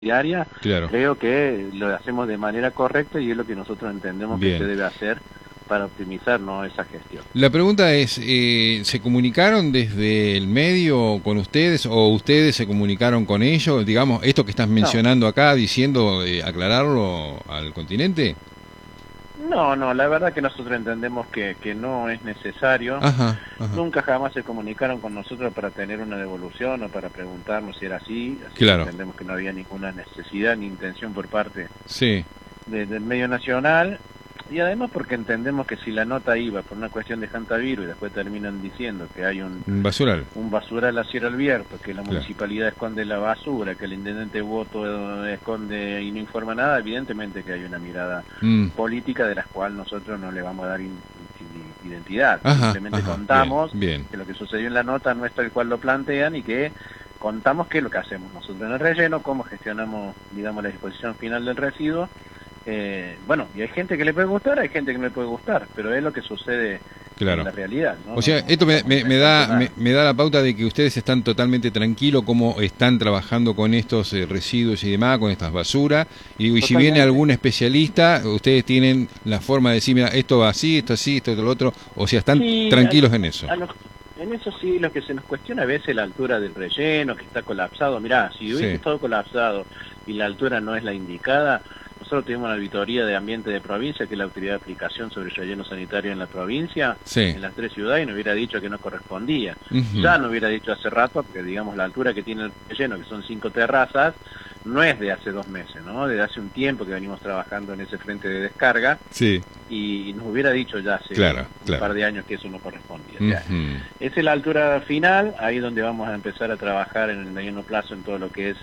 diaria, Claro. creo que lo hacemos de manera correcta y es lo que nosotros entendemos que se Bien. debe hacer para optimizar, ¿no?, esa gestión. La pregunta es, ¿se comunicaron desde el medio con ustedes o ustedes se comunicaron con ellos? Digamos, esto que estás No, mencionando acá, diciendo, aclararlo al continente. no, la verdad que nosotros entendemos que no es necesario. Ajá, ajá. Nunca jamás se comunicaron con nosotros para tener una devolución o para preguntarnos si era así que Claro, entendemos que no había ninguna necesidad ni intención por parte sí, del medio nacional. Y además porque entendemos que si la nota iba por una cuestión de Jantaviru y después terminan diciendo que hay un basural, un basural a cielo abierto, que la claro. municipalidad esconde la basura, que el intendente Voto esconde y no informa nada, evidentemente que hay una mirada Mm. política de la cual nosotros no le vamos a dar identidad. Ajá, Simplemente ajá, bien, contamos bien. que lo que sucedió en la nota no es tal cual lo plantean y que contamos qué es lo que hacemos nosotros en el relleno, cómo gestionamos, digamos, la disposición final del residuo. Bueno, y hay gente que le puede gustar, hay gente que no le puede gustar, pero es lo que sucede Claro. en la realidad, ¿no? O sea, No esto estamos inventando nada. me da la pauta de que ustedes están totalmente tranquilos cómo están trabajando con estos residuos y demás, con estas basuras. Y digo, y si viene Totalmente. algún especialista, ustedes tienen la forma de decir, mira, esto va así, esto lo otro. O sea, están Sí, tranquilos en eso. en eso sí, lo que se nos cuestiona a veces es la altura del relleno, que está colapsado. Mirá, si hubiese Sí. estado colapsado y la altura no es la indicada, nosotros tuvimos una auditoría de ambiente de provincia, que es la autoridad de aplicación sobre el relleno sanitario en la provincia, Sí. en las 3 ciudades, y nos hubiera dicho que no correspondía. Ujú. Ya no hubiera dicho hace rato, porque digamos la altura que tiene el relleno, que son 5 terrazas, no es de hace 2 meses, ¿no? Desde hace un tiempo que venimos trabajando en ese frente de descarga, Sí, y nos hubiera dicho ya hace claro, un claro. par de años que eso no correspondía. O sea, Ujú. esa es la altura final, ahí donde vamos a empezar a trabajar en el mediano plazo en todo lo que es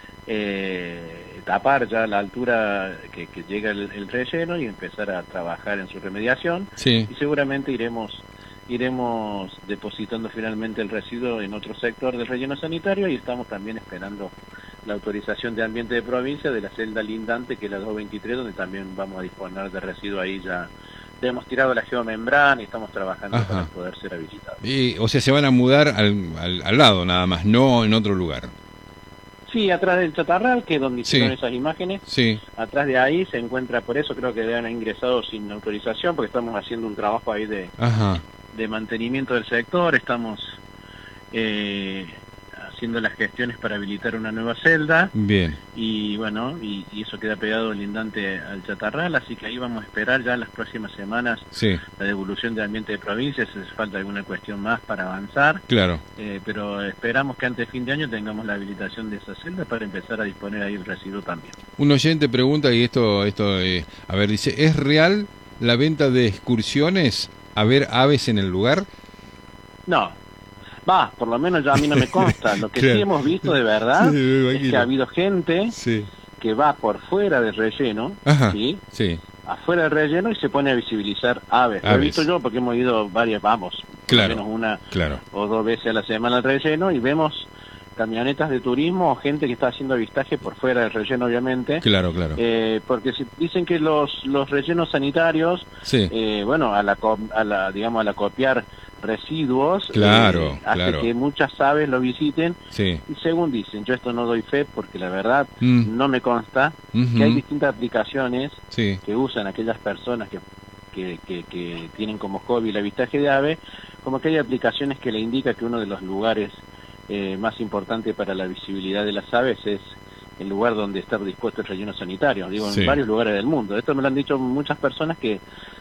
tapar ya la altura que llega el relleno y empezar a trabajar en su remediación, Sí, y seguramente iremos depositando finalmente el residuo en otro sector del relleno sanitario, y estamos también esperando la autorización de ambiente de provincia de la celda lindante, que es la 223, donde también vamos a disponer de residuo. Ahí ya hemos tirado la geomembrana y estamos trabajando ajá. para poder ser habilitados. O sea, se van a mudar al lado nada más, no en otro lugar. Sí, atrás del chatarral, que es donde hicieron Sí, esas imágenes, sí, atrás de ahí se encuentra, por eso creo que han ingresado sin autorización, porque estamos haciendo un trabajo ahí ajá. de mantenimiento del sector, estamos haciendo las gestiones para habilitar una nueva celda, Bien. y bueno, y eso queda pegado lindante al chatarral, así que ahí vamos a esperar ya en las próximas semanas Sí, la devolución de ambiente de provincia, si hace falta alguna cuestión más para avanzar, claro. pero esperamos que antes de fin de año tengamos la habilitación de esa celda para empezar a disponer ahí el residuo también. Un oyente pregunta, y a ver, dice, ¿es real la venta de excursiones a ver aves en el lugar? No, por lo menos ya a mí no me consta. Lo que sí Claro. hemos visto de verdad Sí, me es que imagino. ha habido gente Sí. que va por fuera del relleno, Ajá, ¿sí?, sí, afuera del relleno, y se pone a visibilizar aves. Lo he aves. visto yo porque hemos ido varias, por Claro, lo menos una claro. o 2 veces a la semana al relleno, y vemos camionetas de turismo o gente que está haciendo avistaje por fuera del relleno, obviamente, Claro, claro. porque si dicen que los rellenos sanitarios, Sí, bueno, digamos, al acopiar residuos, claro, hace claro. que muchas aves lo visiten, Sí. y según dicen, yo esto no doy fe porque la verdad Mm, no me consta, ujú, que hay distintas aplicaciones sí, que usan aquellas personas que tienen como hobby el avistaje de aves, como que hay aplicaciones que le indica que uno de los lugares más importantes para la visibilidad de las aves es el lugar donde está dispuesto el relleno sanitario, digo, sí. en varios lugares del mundo. Esto me lo han dicho muchas personas que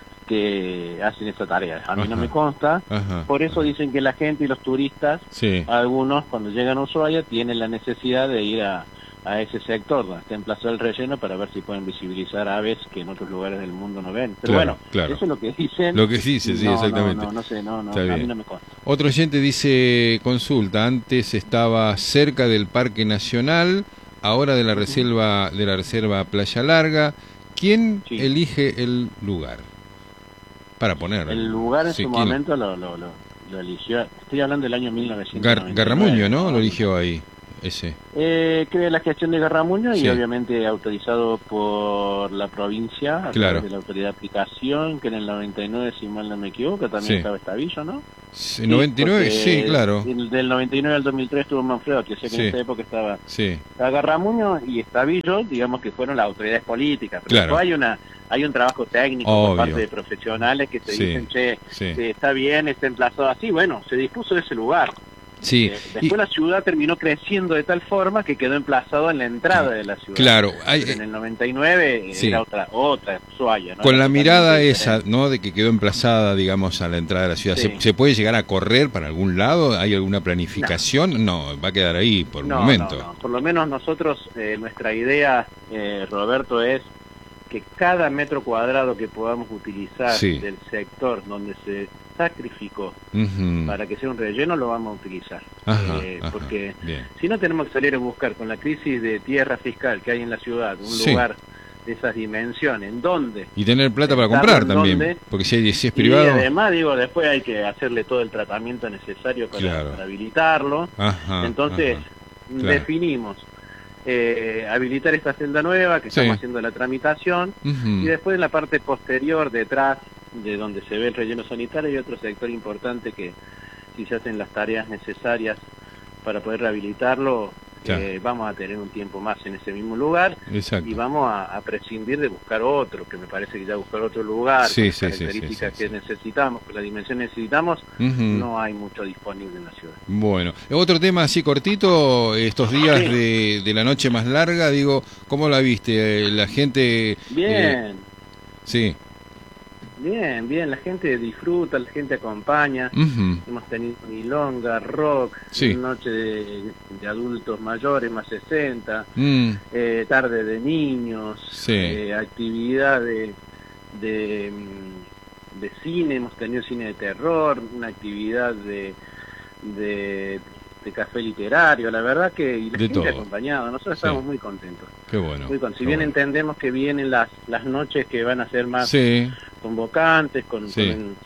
hacen esa tarea. A mí no Ajá, me consta, ajá, por eso ajá. dicen que la gente y los turistas, Sí, algunos cuando llegan a Ushuaia, tienen la necesidad de ir a ese sector donde está emplazado el relleno para ver si pueden visibilizar aves que en otros lugares del mundo no ven. Pero claro, bueno, claro. eso es lo que dicen. Lo que dice, sí, exactamente. No sé, Está a mí bien. no me consta. Otro oyente dice, consulta, antes estaba cerca del Parque Nacional, ahora de la reserva Playa Larga. ¿Quién Sí. elige el lugar para poner? El lugar en Sí, su ¿quién? momento lo eligió, estoy hablando del año 1999. Garramuño, ¿no? Lo eligió ahí. ese? Que es la gestión de Garramuño Sí. y obviamente autorizado por la provincia, a Claro. través de la autoridad de aplicación, que en el 99, si mal no me equivoco, también Sí. estaba Estavillo, ¿no? Sí, 99, porque sí, claro. Del 99 al 2003 estuvo Manfredotti, o sea que Sí. en esa época estaba Sí, Garramuño y Estavillo, digamos que fueron las autoridades políticas, pero Claro. después hay un trabajo técnico Obvio. por parte de profesionales que te Sí. dicen, che, sí. está bien, está emplazado así, bueno, se dispuso de ese lugar. Sí. Después la ciudad terminó creciendo de tal forma que quedó emplazado en la entrada de la ciudad. Claro, Pero en el 99 sí. era otra Ushuaia, ¿no? Con Era la mirada totalmente esa, diferente. ¿no? De que quedó emplazada, digamos, a la entrada de la ciudad. Sí. ¿Se puede llegar a correr para algún lado? ¿Hay alguna planificación? No, va a quedar ahí por el momento. No. Por lo menos nosotros, nuestra idea, Roberto, es que cada metro cuadrado que podamos utilizar Sí. del sector donde se sacrificó Ujú. para que sea un relleno, lo vamos a utilizar. Ajá, ajá. Porque Bien. si no, tenemos que salir a buscar con la crisis de tierra fiscal que hay en la ciudad, un Sí. lugar de esas dimensiones, en donde Y tener plata para Estarlo comprar en también, donde, porque si es y privado. además, digo, después hay que hacerle todo el tratamiento necesario Claro. para habilitarlo. Ajá, Entonces, ajá. Claro. definimos habilitar esta celda nueva, que Sí. estamos haciendo la tramitación, Ujú. y después en la parte posterior, detrás de donde se ve el relleno sanitario, hay otro sector importante que si se hacen las tareas necesarias para poder rehabilitarlo, Claro. vamos a tener un tiempo más en ese mismo lugar. Exacto. Y vamos a prescindir de buscar otro, que me parece que ya buscar otro lugar, Sí, con las sí, sí, características sí, sí, que necesitamos, con la dimensión que necesitamos, Ujú. no hay mucho disponible en la ciudad. Bueno, otro tema así cortito, estos días Sí. de la noche más larga, digo, ¿cómo la viste? La gente... Bien, sí. bien, la gente disfruta, la gente acompaña. Ujú. Hemos tenido milonga, rock, Sí. noche de adultos mayores, más 60, Mm, tarde de niños, Sí. actividad de cine, hemos tenido cine de terror, una actividad de café literario, la verdad que y la De gente todo. acompañada, nosotros Sí. estamos muy contentos. Qué bueno. Si qué bien bueno. entendemos que vienen las noches que van a ser más Sí, convocantes, con Sí.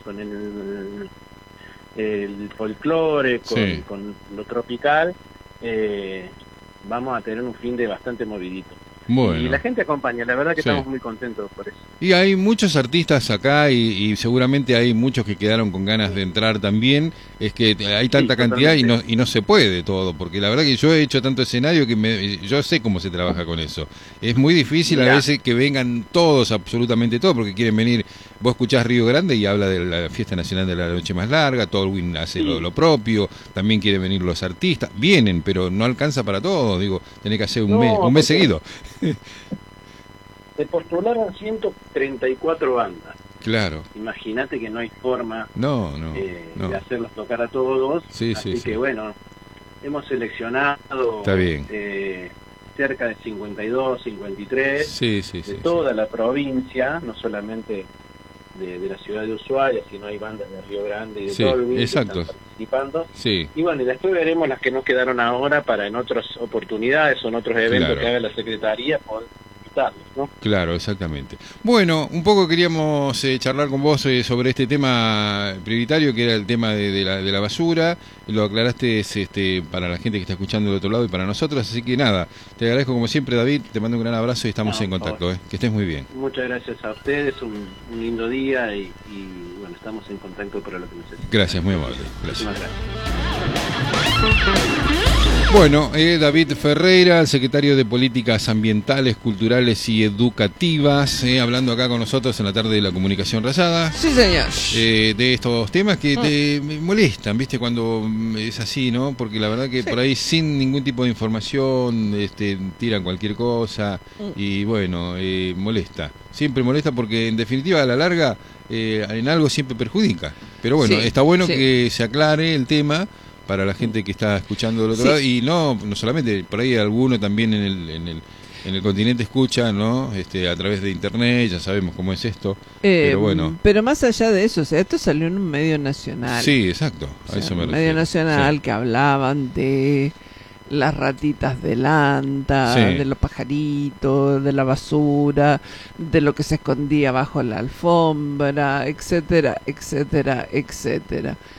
el folclore, Sí. con lo tropical, vamos a tener un fin de bastante movidito. bueno. Y la gente acompaña, la verdad que Sí. estamos muy contentos por eso. Y hay muchos artistas acá y seguramente hay muchos que quedaron con ganas de entrar también. Es que hay tanta Sí, cantidad totalmente. y no se puede todo, porque la verdad que yo he hecho tanto escenario que yo sé cómo se trabaja con eso. Es muy difícil a Mirá. veces que vengan todos, absolutamente todos, porque quieren venir. Vos escuchás Río Grande y habla de la Fiesta Nacional de la Noche Más Larga, Tolwyn hace Sí. lo propio, también quieren venir los artistas. Vienen, pero no alcanza para todo, digo, tenés que hacer un mes porque seguido. Se postularon 134 bandas. Claro. Imagínate que no hay forma No. de hacerlos tocar a todos. Sí, así sí, que sí. bueno, hemos seleccionado Está bien. cerca de 52, 53 Sí, de sí. toda la provincia, no solamente de la ciudad de Ushuaia, sino hay bandas de Río Grande y de Sí, Tolwyn que exacto. están participando. Sí, Y bueno, y después veremos las que nos quedaron ahora para en otras oportunidades o en otros eventos Claro. que haga la Secretaría poder invitarlos, ¿no? claro, exactamente. Bueno, un poco queríamos charlar con vos sobre este tema prioritario, que era el tema de la basura. Lo aclaraste para la gente que está escuchando del otro lado y para nosotros. Así que nada, te agradezco como siempre, David. Te mando un gran abrazo y estamos No, en por contacto. Que estés muy bien. Muchas gracias a ustedes, un lindo día y bueno, estamos en contacto para lo que necesiten. Gracias, muy amable. Gracias. Muchísimas gracias. Bueno, David Ferreira, el secretario de Políticas Ambientales, Culturales y Educativas, hablando acá con nosotros en la tarde de la comunicación rayada. Sí, señor. De estos temas que me molestan, ¿viste? Cuando es así, ¿no? Porque la verdad que por ahí sin ningún tipo de información tiran cualquier cosa y bueno, molesta. Siempre molesta porque en definitiva a la larga en algo siempre perjudica. Pero bueno, Sí, está bueno sí. que se aclare el tema para la gente que está escuchando del otro Sí. lado y no solamente, por ahí alguno también en el continente escucha, ¿no? A través de internet, ya sabemos cómo es esto, pero bueno. Pero más allá de eso, o sea, esto salió en un medio nacional. Sí, exacto, O a sea, eso me un refiero. medio nacional Sí. que hablaban de las ratitas de Lanta, Sí. de los pajaritos, de la basura, de lo que se escondía bajo la alfombra, etcétera, etcétera, etcétera.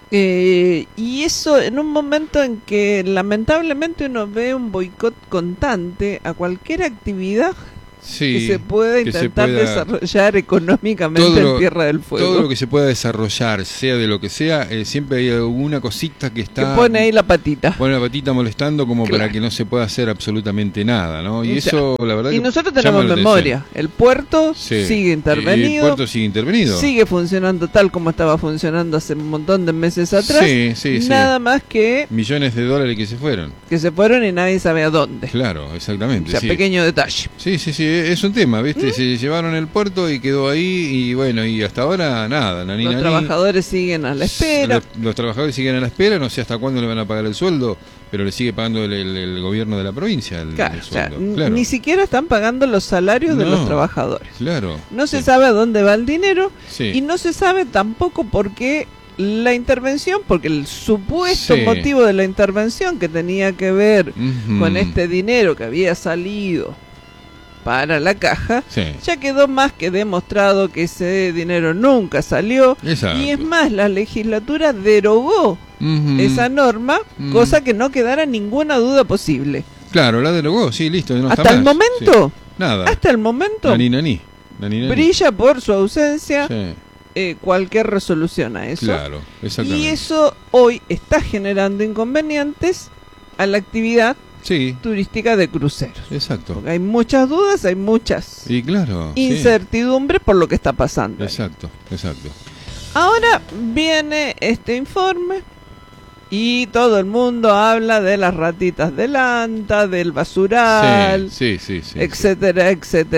Y eso en un momento en que lamentablemente uno ve un boicot constante a cualquier actividad que se pueda intentar desarrollar económicamente en Tierra del Fuego. Todo lo que se pueda desarrollar, sea de lo que sea, siempre hay alguna cosita que está... Que pone ahí la patita. Pone la patita molestando como para que no se pueda hacer absolutamente nada, ¿no? Y eso, la verdad, y nosotros tenemos memoria. El puerto sigue intervenido. El puerto sigue intervenido. Sigue funcionando tal como estaba funcionando hace un montón de meses atrás. Nada más que... millones de dólares que se fueron. Que se fueron y nadie sabe a dónde. Claro, exactamente. O sea, pequeño detalle. Sí. Es un tema, ¿viste? Se llevaron el puerto y quedó ahí y bueno, y hasta ahora nada. Los trabajadores siguen a la espera. Los trabajadores siguen a la espera, no sé hasta cuándo le van a pagar el sueldo, pero le sigue pagando el gobierno de la provincia el sueldo. Claro. Ni siquiera están pagando los salarios de los trabajadores. Claro. No se sabe a dónde va el dinero y no se sabe tampoco por qué la intervención, porque el supuesto motivo de la intervención que tenía que ver con este dinero que había salido para la caja, ya quedó más que demostrado que ese dinero nunca salió. Exacto. Y es más, la legislatura derogó esa norma, cosa que no quedara ninguna duda posible. Claro, la derogó, sí, listo. No hasta el momento, nada. Hasta el momento, Naní. Brilla por su ausencia cualquier resolución a eso. Claro, exactamente. Y eso hoy está generando inconvenientes a la actividad turística de cruceros. Exacto. Porque hay muchas dudas, hay muchas incertidumbres por lo que está pasando. Exacto. Ahora viene este informe y todo el mundo habla de las ratitas de Lanta, del basural, etcétera.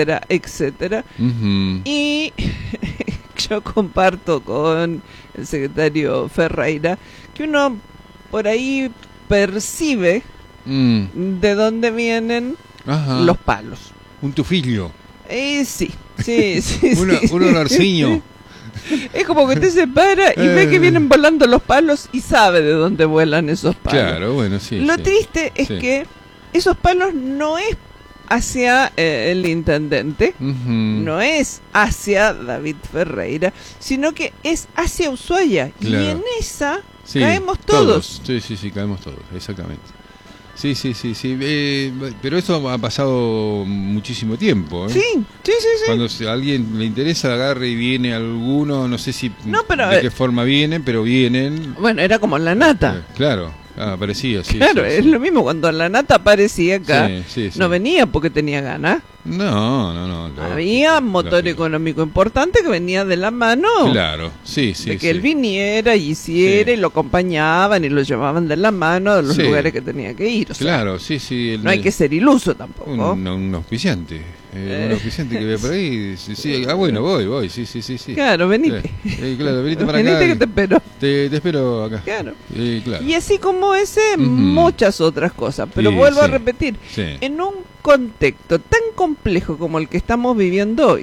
Y yo comparto con el secretario Ferreira que uno por ahí percibe de dónde vienen los palos. Un tufillo. Sí. Un olorciño. Es como que usted se para y ve que vienen volando los palos y sabe de dónde vuelan esos palos. Claro, bueno, Lo triste es que esos palos no es hacia el intendente, no es hacia David Ferreira, sino que es hacia Ushuaia. Claro. Y en esa caemos todos. Sí, caemos todos, exactamente. Sí. Pero eso ha pasado muchísimo tiempo, ¿eh? Sí. Cuando a alguien le interesa, agarre y viene alguno, no sé si de qué forma vienen, pero vienen. Bueno, era como la nata. Claro, aparecía, Claro, es lo mismo, cuando la nata aparecía acá, no venía porque tenía ganas. No. Había un motor económico importante que venía de la mano. Claro, sí. De que él viniera y hiciera y lo acompañaban y lo llevaban de la mano de los lugares que tenía que ir. O sea, claro, sí. No hay que ser iluso tampoco. Un auspiciante. Un auspiciante que ve por ahí. Sí. Bueno, voy. Sí. Claro, venite. Claro, venite para acá. Venite que te espero. Te espero acá. Claro. Claro. Y así como ese, muchas otras cosas. Pero vuelvo a repetir, en un contexto tan complejo como el que estamos viviendo hoy,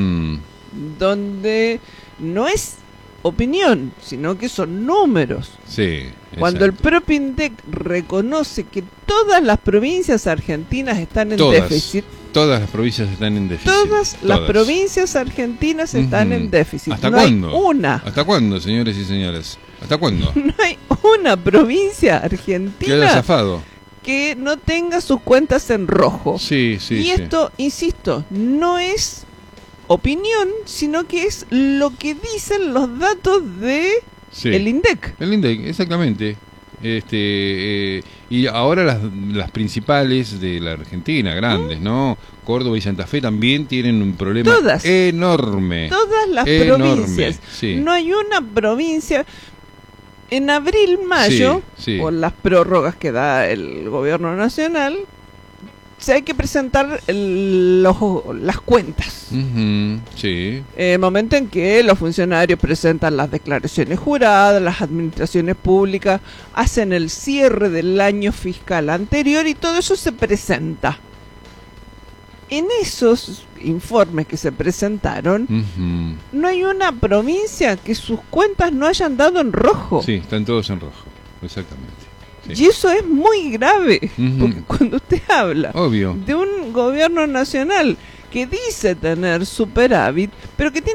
donde no es opinión, sino que son números. Cuando el propio INDEC reconoce que todas las provincias argentinas están en déficit. Todas las provincias están en déficit. Todas las provincias argentinas están en déficit. ¿Hasta cuándo? ¿Hasta cuándo, señores y señoras? ¿Hasta cuándo? No hay una provincia argentina que no tenga sus cuentas en rojo. Y esto, insisto, no es opinión, sino que es lo que dicen los datos de el INDEC. El INDEC, exactamente. Y ahora las principales de la Argentina, grandes, ¿no? Córdoba y Santa Fe también tienen un problema enorme. Todas las provincias. No hay una provincia. En abril, mayo, por las prórrogas que da el gobierno nacional, hay que presentar las cuentas. El momento en que los funcionarios presentan las declaraciones juradas, las administraciones públicas hacen el cierre del año fiscal anterior y todo eso se presenta. En esos informes que se presentaron, no hay una provincia que sus cuentas no hayan dado en rojo. Sí, están todos en rojo, exactamente. Y eso es muy grave, porque cuando usted habla de un gobierno nacional que dice tener superávit, pero que tiene todas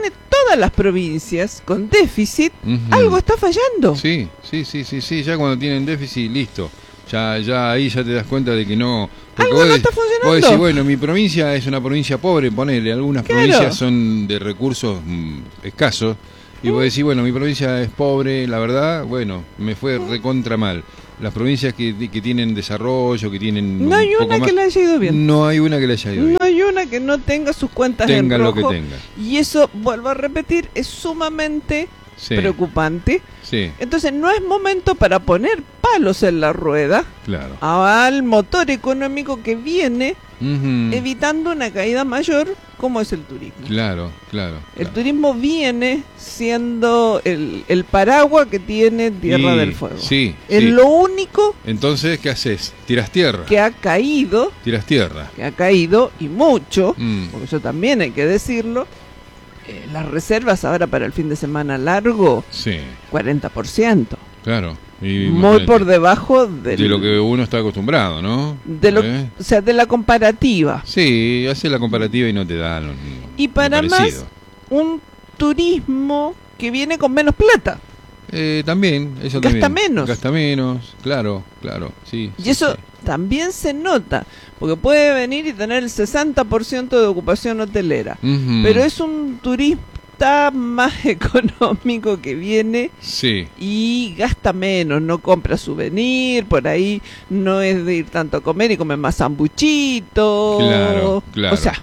todas las provincias con déficit, algo está fallando. Sí, ya cuando tienen déficit, listo. Ya ahí ya te das cuenta de que no... Algo no está funcionando. Vos decís, bueno, mi provincia es una provincia pobre, ponele, algunas provincias son de recursos escasos, y vos decís, bueno, mi provincia es pobre, la verdad, bueno, me fue recontra mal. Las provincias que tienen desarrollo, que tienen... No hay una que le haya ido bien. No hay una que le haya ido bien. No hay una que no tenga sus cuentas en rojo. Tenga lo que tenga. Y eso, vuelvo a repetir, es sumamente preocupante. Sí. Entonces no es momento para poner palos en la rueda al motor económico que viene evitando una caída mayor, como es el turismo. Claro. El turismo viene siendo el paraguas que tiene Tierra del Fuego. Sí. Es lo único. Entonces, ¿qué haces? Tiras tierra. Que ha caído. Tiras tierra. Que ha caído, y mucho, porque eso también hay que decirlo. Las reservas ahora para el fin de semana largo, 40%. Claro. Muy por debajo de lo que uno está acostumbrado, ¿no? O sea, de la comparativa. Sí, hace la comparativa y no te da lo Y para más, un turismo que viene con menos plata. También, eso Gasta menos. Gasta menos, claro, sí. Y eso también se nota, porque puede venir y tener el 60% de ocupación hotelera, pero es un turista más económico que viene y gasta menos, no compra souvenir, por ahí no es de ir tanto a comer y comer más sambuchito. Claro. O sea,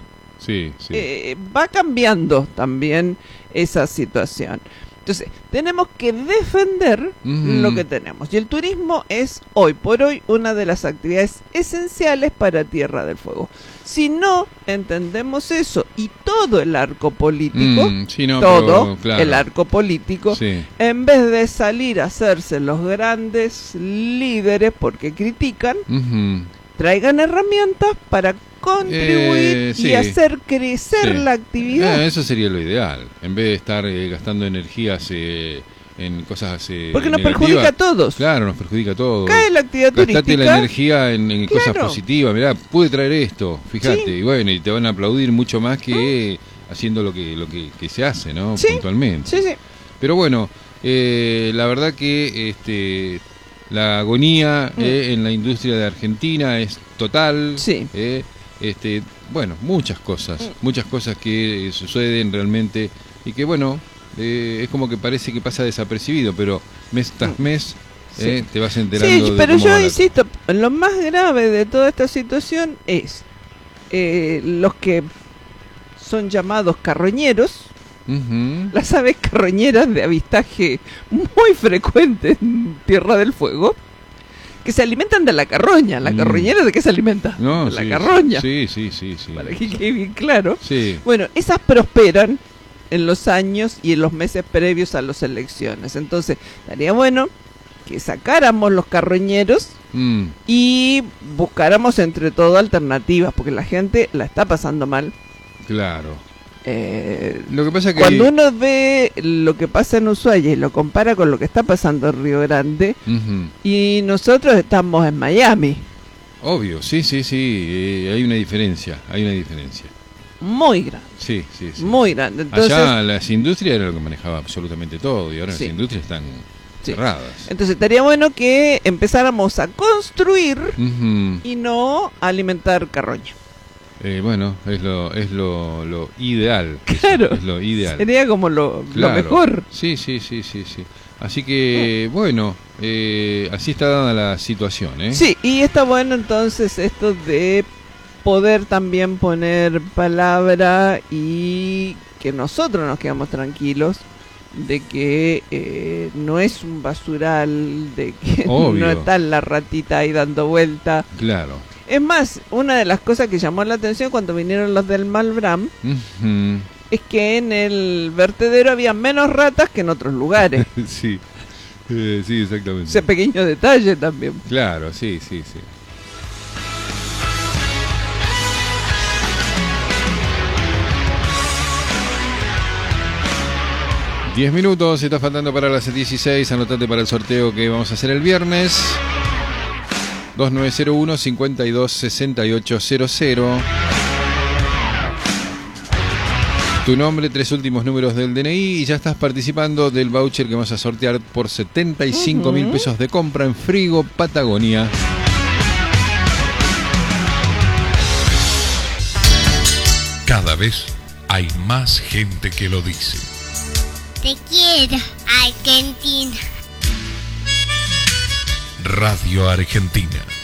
va cambiando también esa situación. Entonces, tenemos que defender lo que tenemos. Y el turismo es, hoy por hoy, una de las actividades esenciales para Tierra del Fuego. Si no entendemos eso y todo el arco político, el arco político, en vez de salir a hacerse los grandes líderes porque critican, traigan herramientas para contribuir y hacer crecer la actividad. Eso sería lo ideal, en vez de estar gastando energías en cosas porque nos perjudica a todos. Claro, nos perjudica a todos. Cae la actividad turística. Gastate la energía en cosas positivas. Mirá, pude traer esto, fíjate, y bueno, y te van a aplaudir mucho más que haciendo lo que se hace, ¿no? Puntualmente. Sí. Pero bueno, la verdad que la agonía en la industria de Argentina es total. Bueno, muchas cosas que suceden realmente y que bueno, es como que parece que pasa desapercibido, pero mes tras mes te vas enterando. Sí, pero yo insisto, lo más grave de toda esta situación es los que son llamados carroñeros. Las aves carroñeras de avistaje muy frecuente en Tierra del Fuego, que se alimentan de la carroña. ¿La carroñera de qué se alimenta? De la carroña. Sí. Para que quede bien claro. Sí. Bueno, esas prosperan en los años y en los meses previos a las elecciones. Entonces, estaría bueno que sacáramos los carroñeros y buscáramos entre todo alternativas, porque la gente la está pasando mal. Claro. Lo que pasa que cuando uno ve lo que pasa en Ushuaia y lo compara con lo que está pasando en Río Grande, y nosotros estamos en Miami. Obvio, sí, hay una diferencia. Muy grande. Sí. Muy grande. Entonces, allá las industrias era lo que manejaba absolutamente todo, y ahora las industrias están cerradas. Entonces estaría bueno que empezáramos a construir y no a alimentar carroña. Bueno, es lo ideal. Claro, es lo ideal. Sería como lo mejor. Sí. Así que, bueno, así está dada la situación, Sí, y está bueno entonces esto de poder también poner palabra y que nosotros nos quedamos tranquilos de que no es un basural, de que no está la ratita ahí dando vuelta. Claro. Es más, una de las cosas que llamó la atención cuando vinieron los del Malbram es que en el vertedero había menos ratas que en otros lugares. Sí, exactamente. Ese pequeño detalle también. Claro, sí. 10 minutos, está faltando para las 16, anotate para el sorteo que vamos a hacer el viernes. 2901-526800. Tu nombre, 3 últimos números del DNI y ya estás participando del voucher que vamos a sortear por 75.000 pesos de compra en Frigo Patagonia. Cada vez hay más gente que lo dice. Te quiero, Argentina. Radio Argentina.